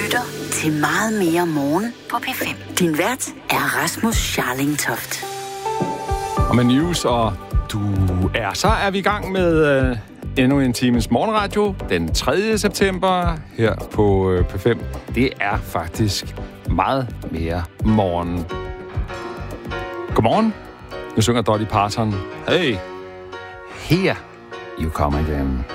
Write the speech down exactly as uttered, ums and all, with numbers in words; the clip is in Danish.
lytter til Meget mere morgen på P fem. Din vært er Rasmus Scharlingtoft. Og med news, og du er, så er vi i gang med øh, endnu en times morgenradio den tredje september her på øh, P fem. Det er faktisk meget mere morgen. Godmorgen. Nu synger Dolly Parton. Hey, here you come again.